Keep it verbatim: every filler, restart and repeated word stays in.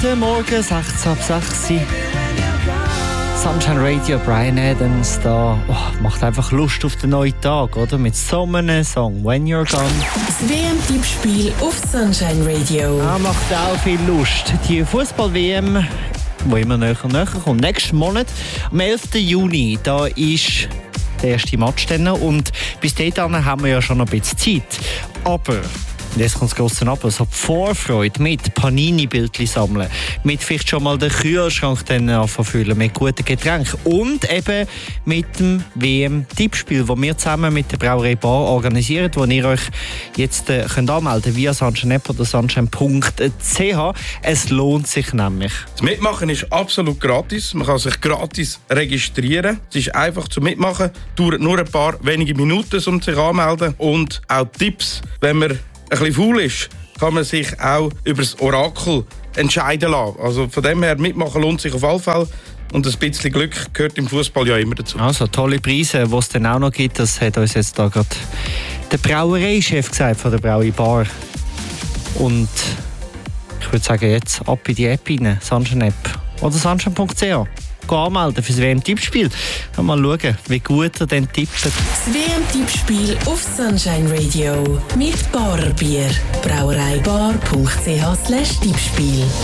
Guten Morgen, sechzehn ab sechs. Sunshine Radio, Bryan Adams da. Oh, macht einfach Lust auf den neuen Tag, oder? Mit so einem Song, When You're Gone. Das W M-Tippspiel auf Sunshine Radio. Ja, macht auch viel Lust. Die Fußball-W M, die immer näher und näher kommt. Nächsten Monat, am elften Juni, da ist der erste Match dann. Und bis dahin haben wir ja schon ein bisschen Zeit. Aber jetzt kommt das grosse Aber. So die Vorfreude mit Panini-Bildchen sammeln, mit vielleicht schon mal den Kühlschrank dann verfüllen, mit guten Getränken und eben mit dem W M-Tippspiel, das wir zusammen mit der Brauerei Bar organisieren, wo ihr euch jetzt äh, könnt anmelden könnt via Sunshine App oder sunshine punkt c h. Es lohnt sich nämlich. Das Mitmachen ist absolut gratis. Man kann sich gratis registrieren. Es ist einfach zum Mitmachen. Dauert nur ein paar wenige Minuten, um sich anzumelden. Und auch Tipps, wenn man ein bisschen faul ist, kann man sich auch über das Orakel entscheiden lassen. Also von dem her, mitmachen lohnt sich auf alle Fälle. Und ein bisschen Glück gehört im Fußball ja immer dazu. Also tolle Preise, die es dann auch noch gibt, das hat uns jetzt da gerade der Brauereichef gesagt von der Brauerei Bar. Und ich würde sagen, jetzt ab in die App rein, Sunshine App oder sunshine punkt c h. Geh anmelden für das W M-Tippspiel. Mal schauen, wie gut er denn tippt. Das W M-Tippspiel auf Sunshine Radio mit Barbier. brauereibar punkt c h slash Tippspiel.